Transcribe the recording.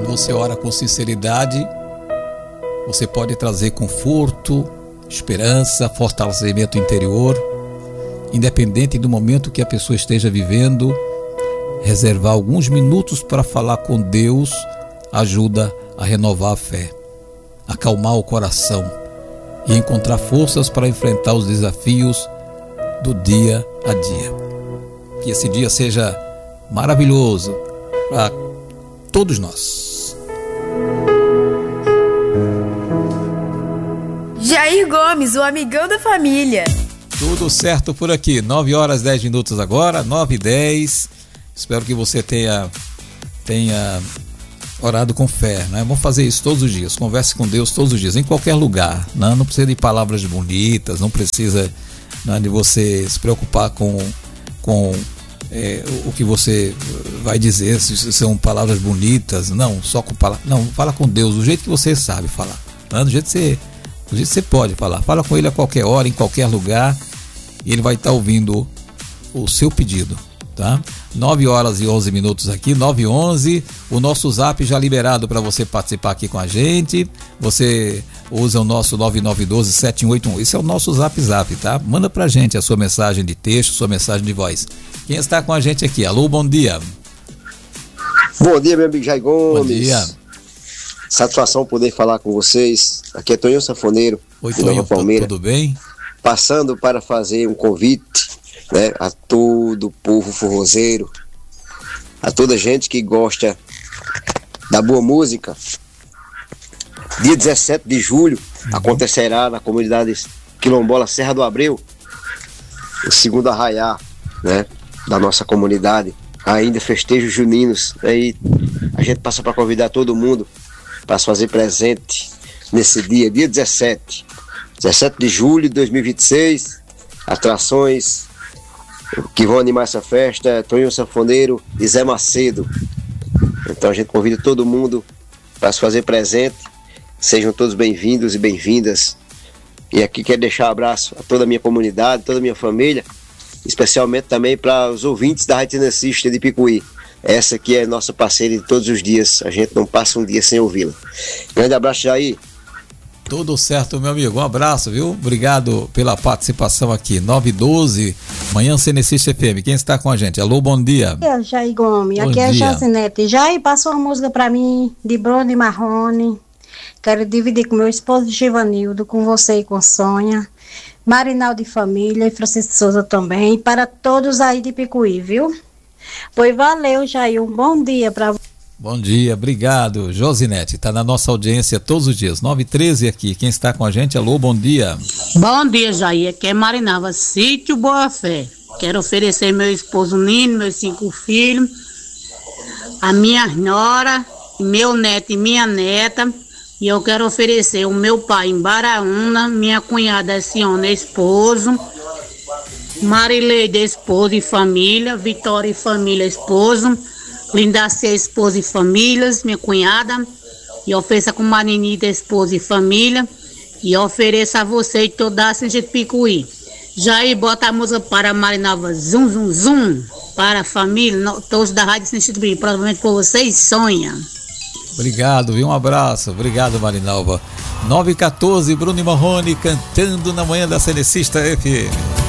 você ora com sinceridade, você pode trazer conforto, esperança, fortalecimento interior, independente do momento que a pessoa esteja vivendo. Reservar alguns minutos para falar com Deus ajuda a renovar a fé, acalmar o coração e encontrar forças para enfrentar os desafios do dia a dia. Que esse dia seja maravilhoso para todos nós. Jair Gomes, o amigão da família. Tudo certo por aqui, 9h10 agora, 9h10. Espero que você tenha orado com fé, né? Vamos fazer isso todos os dias, converse com Deus todos os dias, em qualquer lugar, né? Não precisa de palavras bonitas, não precisa, né, de você se preocupar com o que você vai dizer, se são palavras bonitas, não, só com palavras, não, fala com Deus do jeito que você sabe falar, né? Do jeito que você pode falar, fala com Ele a qualquer hora, em qualquer lugar, e Ele vai estar ouvindo o seu pedido, tá? 9h11 aqui, 9h11, o nosso zap já liberado para você participar aqui com a gente. Você usa o nosso 9912-7181, esse é o nosso zap, tá? Manda pra gente a sua mensagem de texto, sua mensagem de voz. Quem está com a gente aqui? Alô, bom dia. Bom dia, meu amigo Jair Gomes. Bom dia. Satisfação poder falar com vocês. Aqui é Tonho Sanfoneiro. Oi, Tonho, tudo bem? Passando para fazer um convite, né, a todo o povo forrozeiro, a toda gente que gosta da boa música. Dia 17 de julho acontecerá na comunidade quilombola Serra do Abreu o segundo arraiá, né, da nossa comunidade, ainda festejos juninos. Aí a gente passa para convidar todo mundo para se fazer presente nesse dia 17 de julho de 2026. Atrações que vão animar essa festa, Tonho Sanfoneiro e Zé Macedo. Então a gente convida todo mundo para se fazer presente. Sejam todos bem-vindos e bem-vindas. E aqui quero deixar um abraço a toda a minha comunidade, toda a minha família, especialmente também para os ouvintes da Rádio Tenecista de Picuí. Essa aqui é nossa parceira de todos os dias, a gente não passa um dia sem ouvi-la. Grande abraço, Jair. Tudo certo, meu amigo, um abraço, viu? Obrigado pela participação aqui, 9h12, Manhã Tenecista FM. Quem está com a gente? Alô, bom dia. É o Jair Gomes, bom aqui é dia. a Josinete. Jair, passou uma música pra mim, de Bruno e Marrone. Quero dividir com meu esposo Givanildo, com você e com Sônia, Marinaldo de família e Francisco Souza também, e para todos aí de Picuí, viu? Pois valeu, Jair, um bom dia pra você. Bom dia, obrigado. Josinete, está na nossa audiência todos os dias, 9h13 aqui. Quem está com a gente? Alô, bom dia. Bom dia, Jair, aqui é Marinalva, Sítio Boa Fé. Quero oferecer meu esposo Nino, meus 5 filhos, a minha nora, meu neto e minha neta. E eu quero oferecer o meu pai em Baraúna, minha cunhada Siona, esposo, Marileide, esposo e família, Vitória e família, esposo, Lindacê, esposa e famílias, minha cunhada, e ofereça com Marinita, esposa e família, e ofereça a você e toda a gente de Picuí. Jair, bota a música para Marinalva, zum, zum, zum, para a família, todos da Rádio Sentido Bem, provavelmente por vocês, Sonha. Obrigado, viu? Um abraço. Obrigado, Marinalva. 9h14, Bruno e Marrone cantando na manhã da Tenecista FM.